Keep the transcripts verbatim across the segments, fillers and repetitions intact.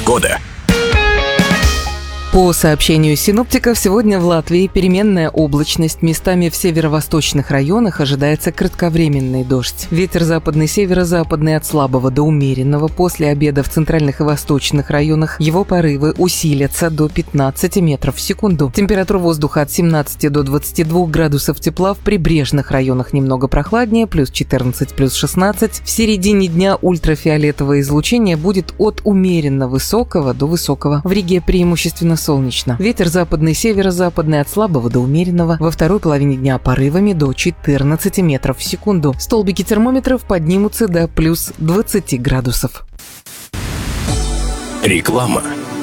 года. По сообщению синоптиков, сегодня в Латвии переменная облачность. Местами в северо-восточных районах ожидается кратковременный дождь. Ветер западный, северо-западный от слабого до умеренного. После обеда в центральных и восточных районах его порывы усилятся до пятнадцати метров в секунду. Температура воздуха от семнадцати до двадцати двух градусов тепла. В прибрежных районах немного прохладнее, плюс четырнадцать, плюс шестнадцать. В середине дня ультрафиолетовое излучение будет от умеренно высокого до высокого. В Риге преимущественно солнечно. Ветер западный, северо-западный от слабого до умеренного. Во второй половине дня порывами до четырнадцати метров в секунду. Столбики термометров поднимутся до плюс двадцати градусов. Реклама.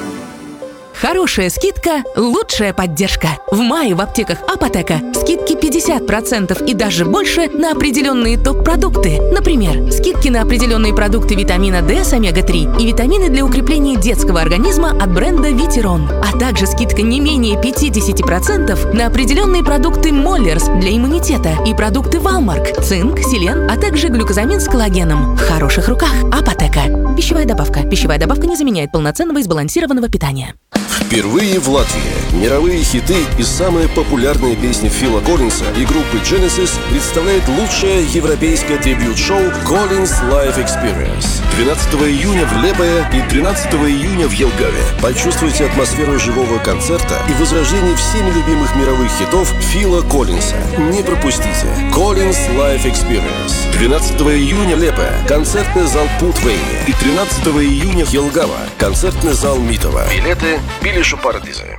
Хорошая скидка – лучшая поддержка. В мае в аптеках Апотека скидки пятьдесят процентов и даже больше на определенные топ-продукты. Например, скидки на определенные продукты витамина D с омега три и витамины для укрепления детского организма от бренда Витерон. А также скидка не менее пятьдесят процентов на определенные продукты Моллерс для иммунитета и продукты Валмарк, цинк, селен, а также глюкозамин с коллагеном. В хороших руках. Апотека. Пищевая добавка. Пищевая добавка не заменяет полноценного и сбалансированного питания. Впервые в Латвии мировые хиты и самые популярные песни Фила Коллинса и группы Genesis представляет лучшее европейское трибьют-шоу Collins Live Experience. двенадцатого июня в Лепое и тринадцатого июня в Елгаве. Почувствуйте атмосферу живого концерта и возрождение всеми любимых мировых хитов Фила Коллинса. Не пропустите. Collins Live Experience. двенадцатого июня Лепое. Концертный зал Путвейне. И тринадцатого июня Елгава. Концертный зал Митова. Билеты Билишу Парадизе.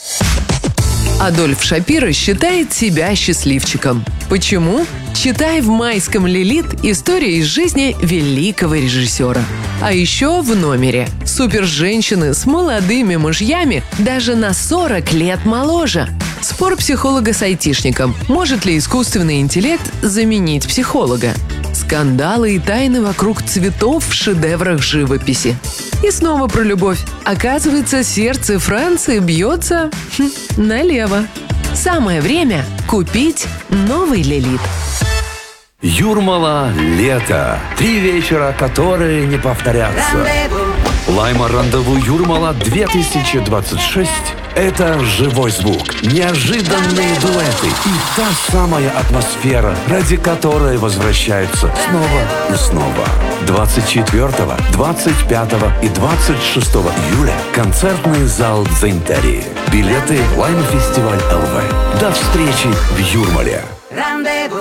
Адольф Шапиро считает себя счастливчиком. Почему? Читай в майском «Лилит» история из жизни великого режиссера. А еще в номере супер-женщины с молодыми мужьями даже на сорок лет моложе. Спор психолога с айтишником. Может ли искусственный интеллект заменить психолога? Скандалы и тайны вокруг цветов в шедеврах живописи. И снова про любовь. Оказывается, сердце Франции бьется хм, налево. Самое время купить новый «Лилит». Юрмала лето. Три вечера, которые не повторятся. Лайма Рандеву Юрмала две тысячи двадцать шесть – это живой звук, неожиданные дуэты и та самая атмосфера, ради которой возвращаются снова и снова. двадцать четвёртого, двадцать пятого и двадцать шестого июля концертный зал Дзинтари. Билеты Лайма Фестиваль эл ви. До встречи в Юрмале.